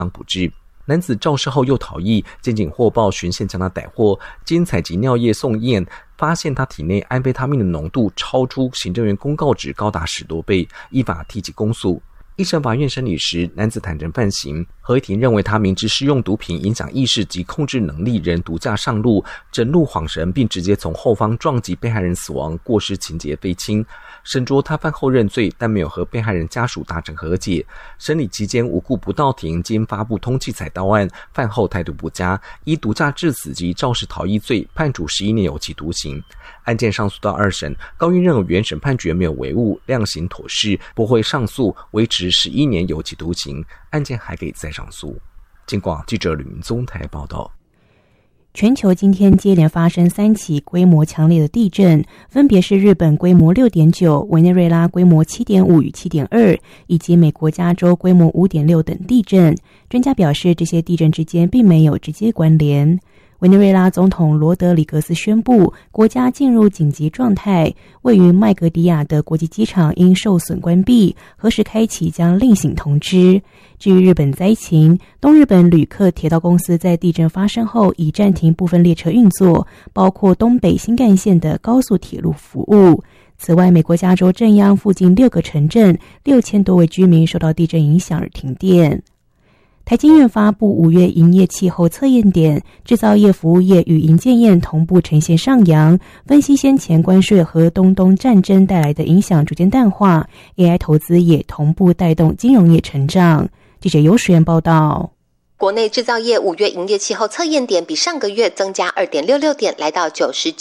捕至。男子肇事后又逃逸，检警获报循线将他逮获，经采集尿液送验，发现他体内安非他命的浓度超出行政院公告值高达10多倍，依法提起公诉。一审法院审理时，男子坦诚犯行。合议庭认为他明知施用毒品影响意识及控制能力，仍独驾上路，整路晃神，并直接从后方撞击被害人死亡，过失情节非轻。审酌他犯后认罪，但没有和被害人家属达成和解。审理期间无故不到庭，经发布通缉采到案，犯后态度不佳，依毒驾致死及肇事逃逸罪判处11年有期徒刑。案件上诉到2审，高院认为原审判决没有违误，量刑妥适，驳回上诉，维持11年有期徒刑。案件还可以再上诉。经广记者吕明宗台报道。 全球今天接连发生3起规模强烈的地震，分别是日本规模 6.9、委内瑞拉规模 7.5 与 7.2， 以及美国加州规模 5.6 等地震。专家表示，这些地震之间并没有直接关联。委内瑞拉总统罗德里格斯宣布，国家进入紧急状态，位于麦格迪亚的国际机场因受损关闭，何时开启将另行通知。至于日本灾情，东日本旅客铁道公司在地震发生后已暂停部分列车运作，包括东北新干线的高速铁路服务。此外，美国加州震央附近6个城镇6000多位居民受到地震影响而停电。台经院发布5月营业气候测验点，制造业、服务业与营建业同步呈现上扬。分析先前关税和东东战争带来的影响逐渐淡化 ，AI 投资也同步带动金融业成长。记者尤水燕报道。 国内制造业5月营业气候测验点比上个月增加 2.66 点，来到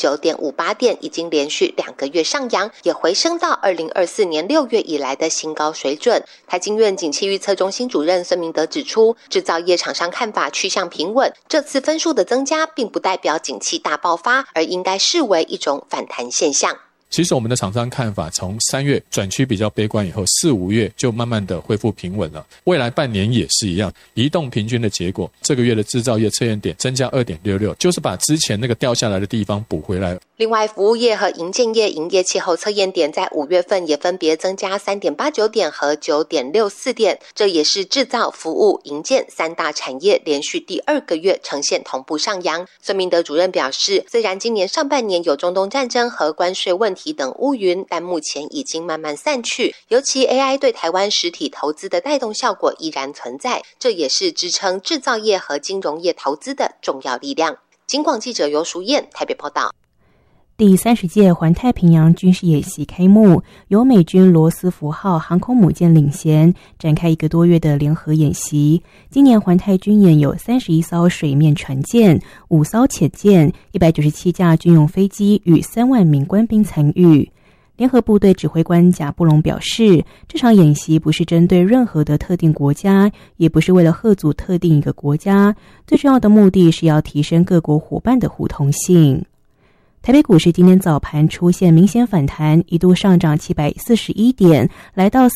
99.58 点，已经连续2个月上扬，也回升到2024年6月以来的新高水准。台经院景气预测中心主任孙明德指出，制造业厂商看法趋向平稳，这次分数的增加并不代表景气大爆发，而应该视为一种反弹现象。 其实我们的厂商看法从3月转趋比较悲观以后，4、5月就慢慢的恢复平稳了。未来半年也是一样，移动平均的结果，这个月的制造业测验点增加 2.66， 就是把之前那个掉下来的地方补回来。 另外，服务业和营建业营业气候测验点在5月份也分别增加 3.89 点和 9.64 点，这也是制造、服务、营建3大产业连续第2个月呈现同步上扬。孙明德主任表示，虽然今年上半年有中东战争和关税问题等乌云，但目前已经慢慢散去，尤其 AI 对台湾实体投资的带动效果依然存在，这也是支撑制造业和金融业投资的重要力量。警广记者尤淑燕台北报道。 第30届环太平洋军事演习开幕，由美军罗斯福号航空母舰领衔，展开1个多月的联合演习。今年环太军演有31艘水面船舰、5艘潜舰、197架军用飞机与3万名官兵参与。联合部队指挥官贾布隆表示，这场演习不是针对任何的特定国家，也不是为了嚇阻特定一个国家，最重要的目的是要提升各国伙伴的互通性。台北股市今天早盘出现明显反弹，一度上涨741点，来到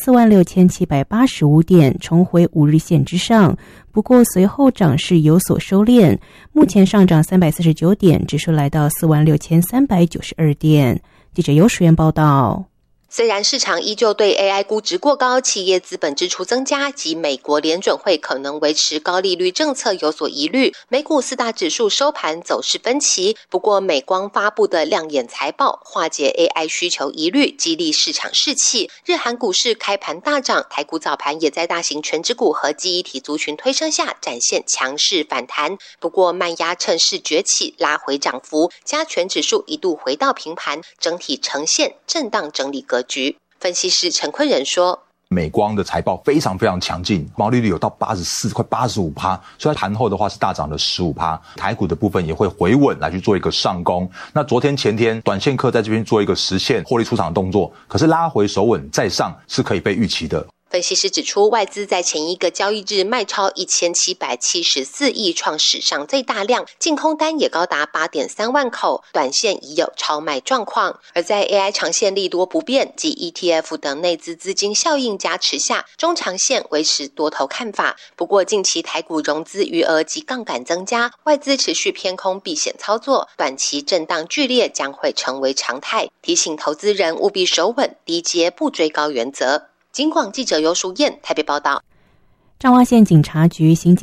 46,785点，重回5日线之上。不过随后涨势有所收敛，目前上涨349点，指数来到46,392点。记者尤淑燕报道。 虽然市场依旧对 AI 估值过高、企业资本支出增加及美国联准会可能维持高利率政策有所疑虑，美股4大指数收盘走势分歧。不过美光发布的亮眼财报化解 AI 需求疑虑，激励市场士气。日韩股市开盘大涨，台股早盘也在大型权值股和记忆体族群推升下展现强势反弹。不过卖压趁势崛起，拉回涨幅，加权指数一度回到平盘，整体呈现震荡整理格局。分析师陈坤仁说， 美光的财报非常非常强劲，毛利率有到84%快85%，所以盘后的话是大涨了15%。台股的部分也会回稳来去做一个上攻。那昨天前天短线客在这边做一个实现获利出场的动作，可是拉回守稳再上是可以被预期的。 分析师指出，外资在前一个交易日卖超1774亿，创史上最大量，净空单也高达 8.3 万口，短线已有超卖状况。而在 AI 长线利多不变及 ETF 等内资资金效应加持下，中长线维持多头看法。不过近期台股融资余额及杠杆增加，外资持续偏空避险操作，短期震荡剧烈将会成为常态，提醒投资人务必守稳低接不追高原则。警广记者尤淑燕台北报道。 彰化县警察局刑警